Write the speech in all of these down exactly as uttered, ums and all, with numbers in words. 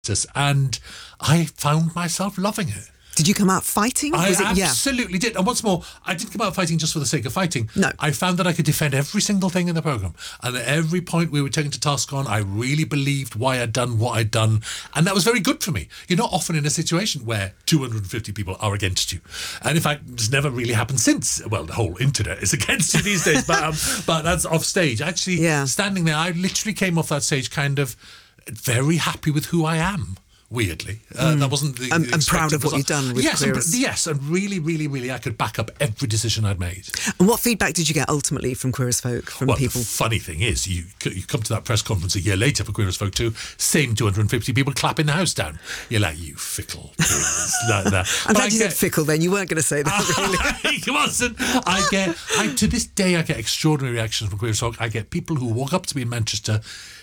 and I found myself loving it. Did you come out fighting? I Was it, absolutely yeah. did. And what's more, I didn't come out fighting just for the sake of fighting. No. I found that I could defend every single thing in the programme. And at every point we were taken to task on, I really believed why I'd done what I'd done. And that was very good for me. You're not often in a situation where two hundred fifty people are against you. And in fact, it's never really happened since. Well, the whole internet is against you these days, but, um, but that's off stage. Actually, yeah. standing there, I literally came off that stage kind of very happy with who I am. Weirdly, uh, mm. that wasn't the. I'm, I'm proud of what you've done with yes, Queer and, as... yes, and really, really, really, I could back up every decision I'd made. And what feedback did you get ultimately from Queer as Folk, from well, people? The funny thing is, you you come to that press conference a year later for Queer as Folk two, same two hundred fifty people clapping the house down. You're like, you fickle. like that. I'm glad you said fickle. Then you weren't going to say that. Really. It wasn't. I get. I to this day, I get extraordinary reactions from Queer as Folk. I get people who walk up to me in Manchester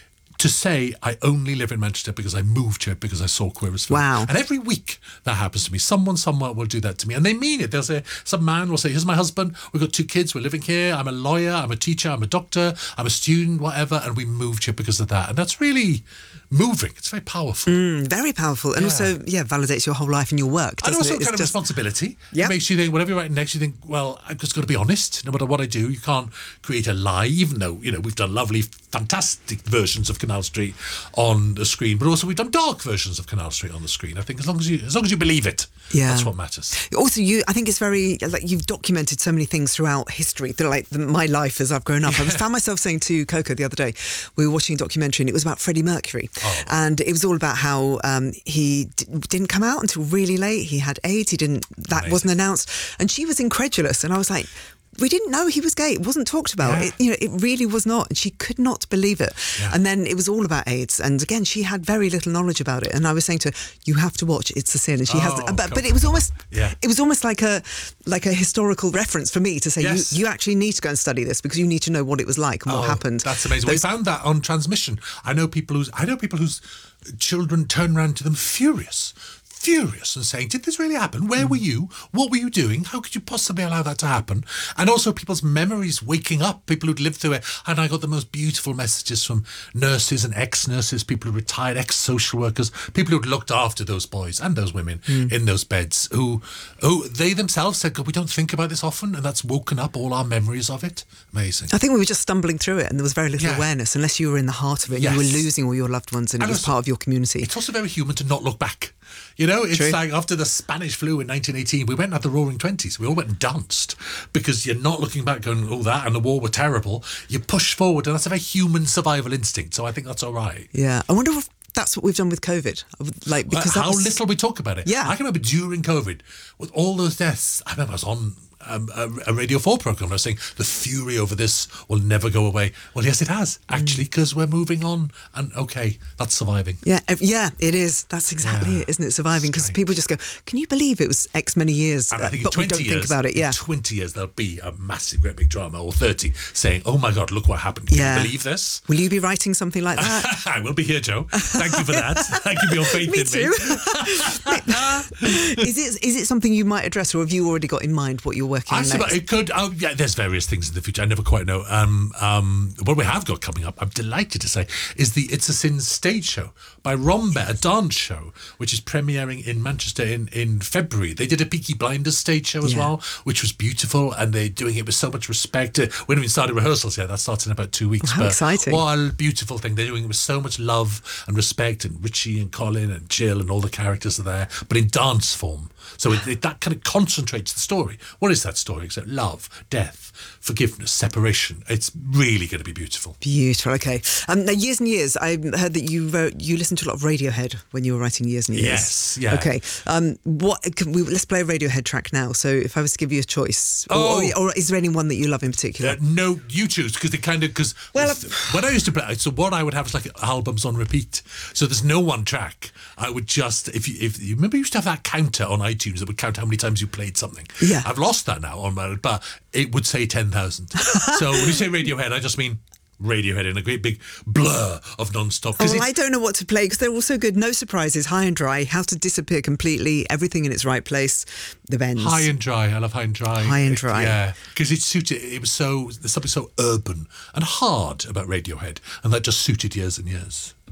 to say I only live in Manchester because I moved here because I saw Queer as Folk. Wow. And every week that happens to me. Someone somewhere will do that to me. And they mean it. They'll say, some man will say, here's my husband, we've got two kids, we're living here, I'm a lawyer, I'm a teacher, I'm a doctor, I'm a student, whatever, and we moved here because of that. And that's really moving. It's very powerful. Mm, very powerful. And yeah. also, yeah, validates your whole life and your work, doesn't and also it? kind It's of just... responsibility. Yep. It makes you think, whatever you're writing next, you think, well, I've just got to be honest. No matter what I do, you can't create a lie, even though, you know, we've done lovely, fantastic versions of Canal Street on the screen, but also we've done dark versions of Canal Street on the screen. I think as long as you as long as you believe it, yeah. that's what matters. Also, you, I think it's very, like, you've documented so many things throughout history, through, like the, my life as I've grown up. I was, found myself saying to Coco the other day, we were watching a documentary and it was about Freddie Mercury. Oh. And it was all about how um, he d- didn't come out until really late. He had AIDS. He didn't, that Amazing. wasn't announced. And she was incredulous. And I was like, we didn't know he was gay. It wasn't talked about. Yeah. It, you know, it really was not. And she could not believe it. Yeah. And then it was all about AIDS. And again, she had very little knowledge about it. And I was saying to her, you have to watch It's a Sin. And she oh, has. But, but it was almost, yeah. it was almost like a like a historical reference for me to say, yes. you, you actually need to go and study this because you need to know what it was like and oh, what happened. That's amazing. Those... We found that on transmission. I know people who's I know people whose children turn around to them furious. Furious and saying, did this really happen? Where were you? What were you doing? How could you possibly allow that to happen? And also people's memories waking up, people who'd lived through it. And I got the most beautiful messages from nurses and ex-nurses, people who retired, ex-social workers, people who'd looked after those boys and those women mm. in those beds, who, who they themselves said, God, we don't think about this often, and that's woken up all our memories of it. Amazing. I think we were just stumbling through it and there was very little yeah. awareness unless you were in the heart of it. Yes. You were losing all your loved ones and, and it was part of your community. It's also very human to not look back. You know, it's True. like after the Spanish flu in nineteen eighteen, we went at the Roaring Twenties. We all went and danced because you're not looking back going, oh, that and the war were terrible. You push forward, and that's a very human survival instinct. So I think that's all right. Yeah. I wonder if that's what we've done with COVID. Like, because uh, that how was... little we talk about it. Yeah. I can remember during COVID, with all those deaths, I remember I was on Um, a, a Radio four programme. I was saying the fury over this will never go away. Well, yes, it has, actually, because mm. we're moving on. And okay, that's surviving. Yeah, yeah, it is. That's exactly yeah. it, isn't it? Surviving, because people just go, can you believe it was X many years? And I think uh, but in we don't twenty years, think about it. Yeah, in twenty years there'll be a massive, great big drama, or thirty, saying, "Oh my God, look what happened! Can yeah. you believe this?" Will you be writing something like that? I will be here, Joe. Thank you for that. Thank you for your faith me in too. me. Is it is it something you might address, or have you already got in mind what you're working I on next? Suppose it could. Oh, yeah. There's various things in the future. I never quite know. Um, um, what we have got coming up, I'm delighted to say, is the It's a Sin stage show by Rombe, a dance show, which is premiering in Manchester in, in February. They did a Peaky Blinders stage show as yeah. well, which was beautiful, and they're doing it with so much respect. Uh, we haven't even started rehearsals yet. That starts in about two weeks. Oh, how but exciting! What a beautiful thing. They're doing it with so much love and respect, and Richie and Colin and Jill and all the characters are there, but in dance form. So it, it, that kind of concentrates the story. What is that story except love, death, forgiveness, separation? It's really going to be beautiful. Beautiful. Okay. Um, now, years and years. I heard that you wrote, you listened to a lot of Radiohead when you were writing Years and Years. Yes. Yeah. Okay. Um, what? Can we, let's play a Radiohead track now. So, if I was to give you a choice, oh. or, or is there any one that you love in particular? Uh, no, you choose, because they kind of because well, when I used to play, so what I would have is like albums on repeat. So there's no one track. I would just if you if you remember, you used to have that counter on iTunes that would count how many times you played something. Yeah. I've lost that now on my, but it would say ten thousand. So when you say Radiohead, I just mean Radiohead in a great big blur of non-stop. Oh, well, I don't know what to play because they're all so good. No Surprises, High and Dry, How to Disappear Completely, Everything in its Right Place, The Bends. High and Dry, I love High and Dry. High and it, Dry. Yeah, because it suited, it was so, there's something so urban and hard about Radiohead, and that just suited years and years.